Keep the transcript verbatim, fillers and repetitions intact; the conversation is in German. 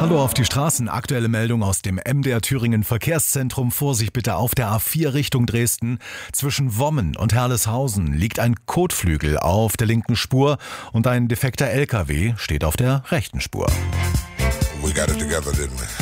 Hallo auf die Straßen. Aktuelle Meldung aus dem M D R Thüringen Verkehrszentrum. Vorsicht bitte auf der A vier Richtung Dresden. Zwischen Wommen und Herleshausen liegt ein Kotflügel auf der linken Spur und ein defekter L K W steht auf der rechten Spur. We got it together, didn't we?